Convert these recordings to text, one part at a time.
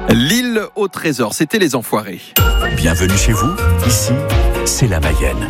L'île au trésor, c'était les Enfoirés. Bienvenue chez vous, ici, c'est la Mayenne.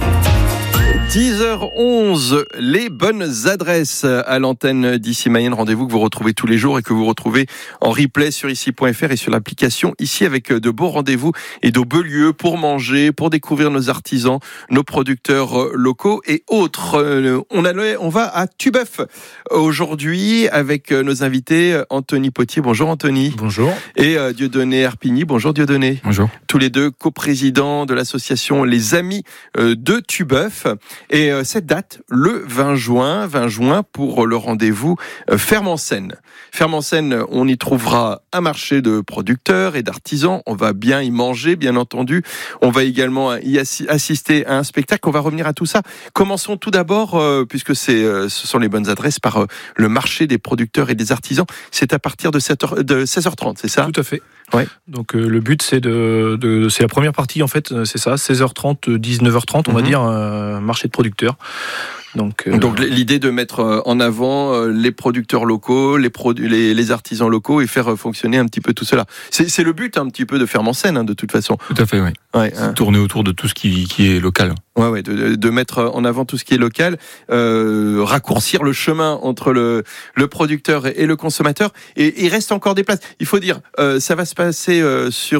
10h11, les bonnes adresses à l'antenne d'Ici Mayenne. Rendez-vous que vous retrouvez tous les jours et que vous retrouvez en replay sur ici.fr et sur l'application Ici, avec de beaux rendez-vous et de beaux lieux pour manger, pour découvrir nos artisans, nos producteurs locaux et autres. On va à Tubeuf aujourd'hui avec nos invités Anthony Potier. Bonjour Anthony. Bonjour. Et Dieudonné Herpigny. Bonjour Dieudonné. Bonjour. Tous les deux coprésidents de l'association Les Amis de Tubeuf. Et cette date, le 20 juin pour le rendez-vous Ferme en Seine. Ferme en Seine, on y trouvera un marché de producteurs et d'artisans. On va bien y manger, bien entendu. On va également y assister à un spectacle. On va revenir à tout ça. Commençons tout d'abord, puisque ce sont les bonnes adresses, par le marché des producteurs et des artisans. C'est à partir de 16h30, c'est ça ? Tout à fait. Ouais. Donc le but c'est c'est la première partie en fait, c'est ça, 16h30, 19h30 on va dire, marché de producteurs. Donc l'idée de mettre en avant les producteurs locaux, les artisans locaux et faire fonctionner un petit peu tout cela. C'est le but un petit peu de Ferme en Seine, de toute façon. Tout à fait, oui. Ouais, tourner autour de tout ce qui est local. Ouais, de mettre en avant tout ce qui est local, raccourcir le chemin entre le producteur et le consommateur. Et il reste encore des places. Il faut dire, ça va se passer sur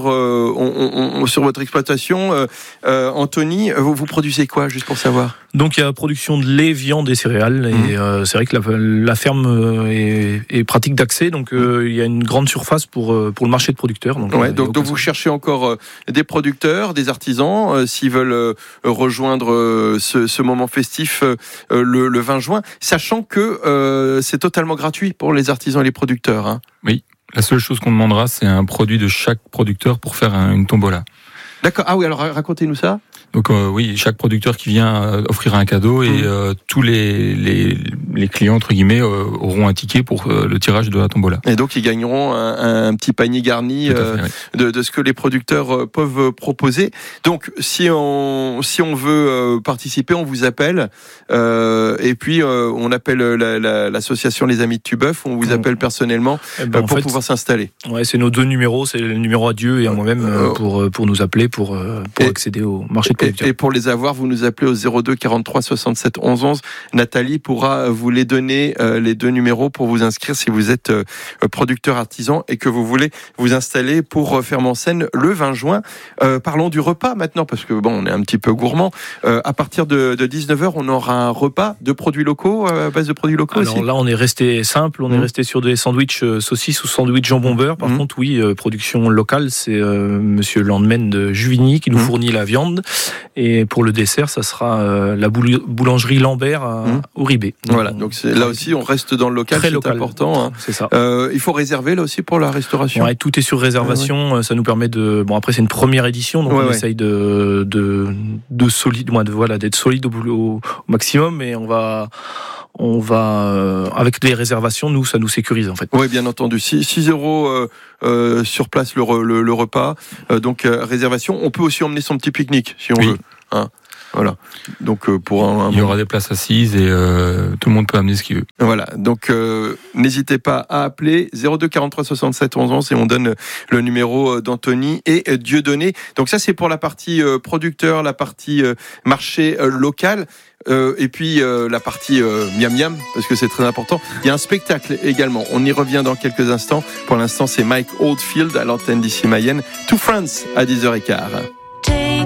votre exploitation. Anthony, vous produisez quoi, juste pour savoir ? Donc il y a production de lait, viande et céréales. Et c'est vrai que la ferme est pratique d'accès. Donc il y a une grande surface pour le marché de producteurs. Donc vous cherchez encore des producteurs, des artisans, s'ils veulent rejoindre ce moment festif le 20 juin, sachant que c'est totalement gratuit pour les artisans et les producteurs. Hein. Oui, la seule chose qu'on demandera, c'est un produit de chaque producteur pour faire une tombola. D'accord. Ah oui, alors racontez-nous ça. Donc oui, chaque producteur qui vient offrira un cadeau et tous les clients entre guillemets auront un ticket pour le tirage de la tombola. Et donc ils gagneront un petit panier garni de ce que les producteurs peuvent proposer. Donc si on veut participer, on vous appelle et puis on appelle l'association Les Amis de Tubeuf. On vous appelle personnellement pour pouvoir s'installer. Ouais, c'est nos deux numéros, c'est le numéro à Dieu et à moi-même pour nous appeler pour accéder au marché de producteurs. Et pour les avoir, vous nous appelez au 02 43 67 11 11. Nathalie pourra vous les donner, les deux numéros, pour vous inscrire si vous êtes producteur artisan et que vous voulez vous installer pour Ferme en Seine le 20 juin. Parlons du repas maintenant, parce que on est un petit peu gourmand. À partir de 19h, on aura un repas de produits locaux, à base de produits locaux. Alors aussi. Là, on est resté simple, on est resté sur des sandwichs saucisses ou sandwichs jambon beurre. Par contre, oui, production locale, c'est Monsieur Landmen de Juvigny qui nous fournit la viande. Et pour le dessert, ça sera la boulangerie Lambert au Ribé. Voilà, donc là aussi, on reste dans le local, c'est local. Important. Hein. C'est ça. Il faut réserver là aussi pour la restauration. Ouais, tout est sur réservation. Ouais. Ça nous permet de. Bon, après c'est une première édition, donc on essaye d'être solide au maximum, mais on va avec les réservations, nous, ça nous sécurise en fait. Oui, bien entendu. 6 euros sur place le repas. Donc réservation. On peut aussi emmener son petit pique-nique si on veut. Hein. Voilà. Donc il y aura des places assises et tout le monde peut amener ce qu'il veut. Voilà. Donc n'hésitez pas à appeler 02 43 67 11 11 et on donne le numéro d'Anthony et Dieudonné. Donc ça c'est pour la partie producteur, la partie marché local. Et puis la partie miam miam, parce que c'est très important. Il y a un spectacle également. On y revient dans quelques instants. Pour l'instant, c'est Mike Oldfield à l'antenne d'Ici Mayenne. Two Friends à 10h15.